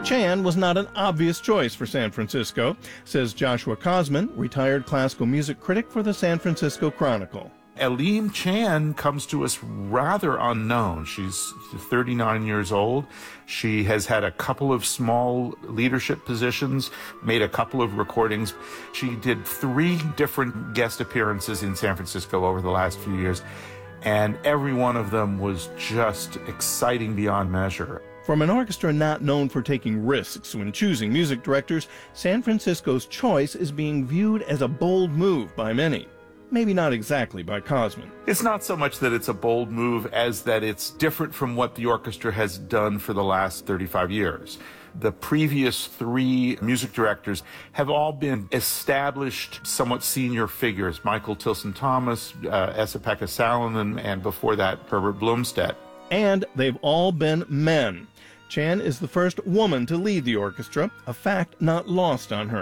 Chan was not an obvious choice for San Francisco, says Joshua Kosman, retired classical music critic for the San Francisco Chronicle. Aleem Chan comes to us rather unknown. She's 39 years old. She has had a couple of small leadership positions, made a couple of recordings. She did 3 different guest appearances in San Francisco over the last few years, and every one of them was just exciting beyond measure. From an orchestra not known for taking risks when choosing music directors, San Francisco's choice is being viewed as a bold move by many. Maybe not exactly by Kosman. It's not so much that it's a bold move as that it's different from what the orchestra has done for the last 35 years. The previous 3 music directors have all been established, somewhat senior figures. Michael Tilson Thomas, Esa-Pekka Salonen, and before that, Herbert Blomstedt. And they've all been men. Chan is the first woman to lead the orchestra, a fact not lost on her.